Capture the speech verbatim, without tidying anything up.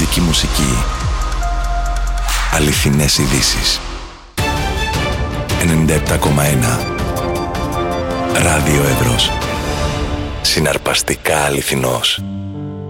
Αυθεντική μουσική. Αληθινές ειδήσεις. ενενήντα επτά κόμμα ένα Ράδιο Εύρος. Συναρπαστικά αληθινός.